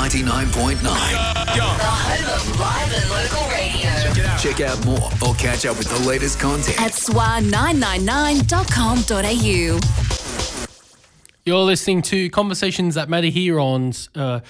99.9. The home of live and local radio. Check out more or catch up with the latest content At swa999.com.au. You're listening to Conversations That Matter here on SWA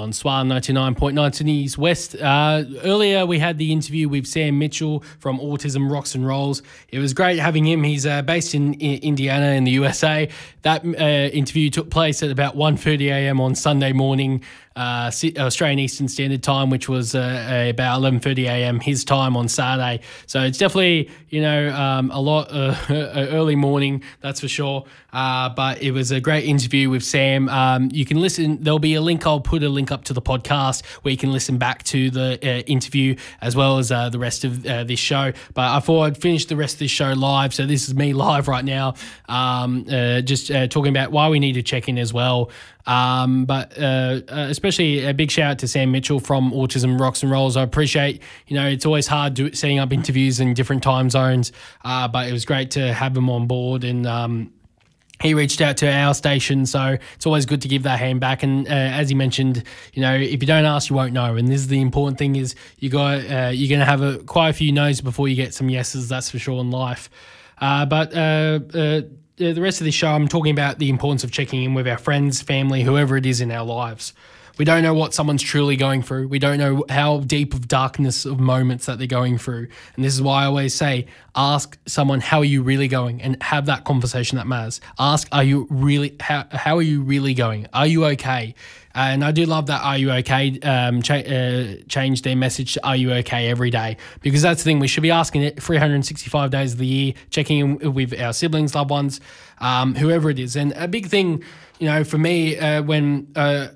99.9 Sydney's West. Earlier we had the interview with Sam Mitchell from Autism Rocks and Rolls. It was great having him. He's based in Indiana in the USA. That interview took place at about 1:30 a.m. on Sunday morning, Australian Eastern Standard Time, which was about 11:30 a.m. his time on Saturday. So it's definitely, a lot early morning, that's for sure. But it was a great interview with Sam. You can listen. There'll be a link. I'll put a link up to the podcast where you can listen back to the interview as well as the rest of this show. But I thought I'd finish the rest of this show live. So this is me live right now, just talking about why we need to check in as well. But especially a big shout out to Sam Mitchell from Autism Rocks and Rolls. I appreciate, it's always hard setting up interviews in different time zones, but it was great to have him on board, and he reached out to our station, so it's always good to give that hand back. And as he mentioned, if you don't ask, you won't know. And this is the important thing: is you're going to have quite a few no's before you get some yeses. That's for sure in life. But the rest of this show, I'm talking about the importance of checking in with our friends, family, whoever it is in our lives. We don't know what someone's truly going through. We don't know how deep of darkness of moments that they're going through. And this is why I always say, ask someone, how are you really going? And have that conversation that matters. Ask, how are you really going? Are you okay? And I do love that "Are you okay?" Change their message to "Are you okay?" every day, because that's the thing. We should be asking it 365 days of the year, checking in with our siblings, loved ones, whoever it is. And a big thing, for me, when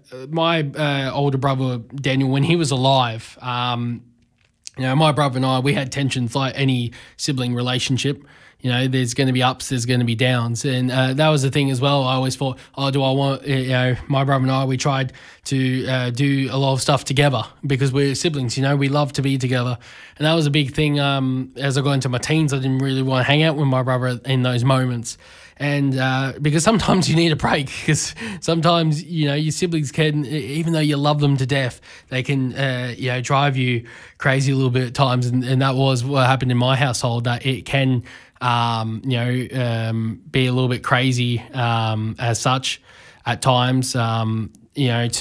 my older brother Daniel, when he was alive, my brother and I, we had tensions like any sibling relationship. There's going to be ups, there's going to be downs. And that was the thing as well. I always thought, do I want, my brother and I, we tried to do a lot of stuff together because we're siblings, we love to be together. And that was a big thing. As I got into my teens, I didn't really want to hang out with my brother in those moments. And because sometimes you need a break, because sometimes, your siblings can, even though you love them to death, they can, drive you crazy a little bit at times. And that was what happened in my household, that it can, be a little bit crazy as such at times. My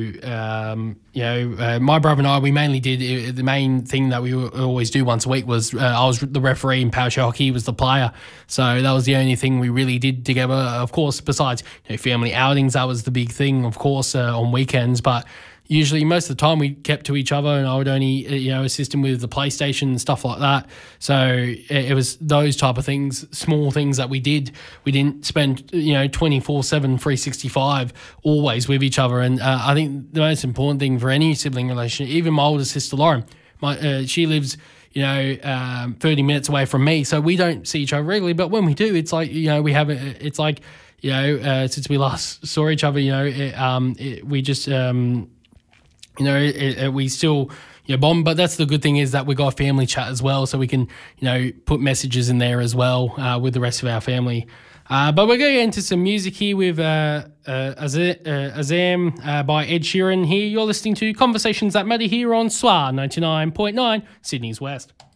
brother and I, we mainly did, the main thing that we would always do once a week was I was the referee in power show hockey, he was the player. So that was the only thing we really did together. Of course, besides family outings, that was the big thing, of course, on weekends. But usually, most of the time, we kept to each other, and I would only, assist him with the PlayStation and stuff like that. So it was those type of things, small things that we did. We didn't spend, 24/7, 365 always with each other. And I think the most important thing for any sibling relationship, even my older sister Lauren, she lives 30 minutes away from me, so we don't see each other regularly. But when we do, it's like we have it's like since we last saw each other, we just. We still bond, but that's the good thing is that we got a family chat as well, so we can put messages in there as well with the rest of our family. But we're going to get into some music here with Azam by Ed Sheeran. Here you're listening to Conversations That Matter here on SWA 99.9 Sydney's West.